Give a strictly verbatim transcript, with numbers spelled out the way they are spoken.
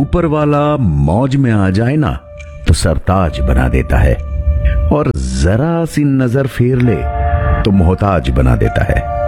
ऊपर वाला मौज में आ जाए ना तो सरताज बना देता है, और जरा सी नजर फेर ले तो मोहताज बना देता है।